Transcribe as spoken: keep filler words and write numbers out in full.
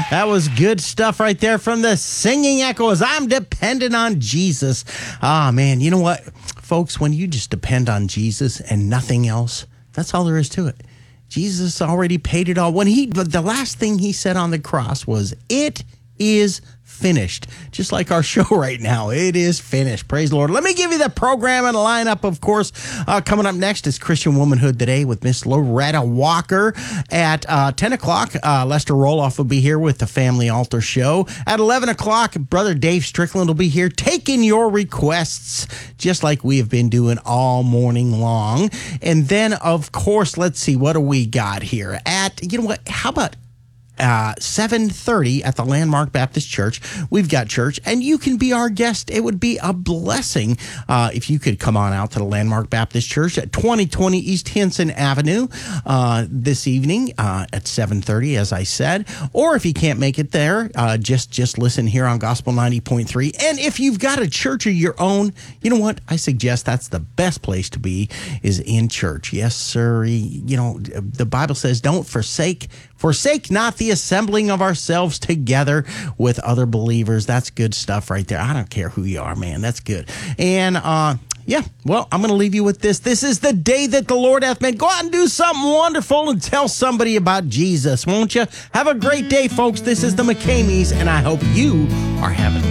That was good stuff right there from the Singing Echoes. I'm dependent on Jesus. Ah, man, you know what, folks? When you just depend on Jesus and nothing else, that's all there is to it. Jesus already paid it all. When he, the last thing he said on the cross was, "It is finished." Just like our show right now, it is finished. Praise the Lord. Let me give you the program and lineup, of course. Uh, coming up next is Christian Womanhood Today with Miss Loretta Walker. At uh, ten o'clock, uh, Lester Roloff will be here with the Family Altar Show. At eleven o'clock, Brother Dave Strickland will be here taking your requests, just like we have been doing all morning long. And then, of course, let's see, what do we got here? At, you know what, how about Uh, seven thirty at the Landmark Baptist Church. We've got church, and you can be our guest. It would be a blessing uh, if you could come on out to the Landmark Baptist Church at twenty twenty East Henson Avenue uh, this evening uh, at seven thirty, as I said. Or if you can't make it there, uh, just, just listen here on Gospel ninety point three. And if you've got a church of your own, you know what? I suggest that's the best place to be, is in church. Yes, sir. You know, the Bible says, don't forsake Forsake not the assembling of ourselves together with other believers. That's good stuff right there. I don't care who you are, man. That's good. And, uh, yeah, well, I'm going to leave you with this. This is the day that the Lord hath made. Go out and do something wonderful and tell somebody about Jesus, won't you? Have a great day, folks. This is the McCameys, and I hope you are having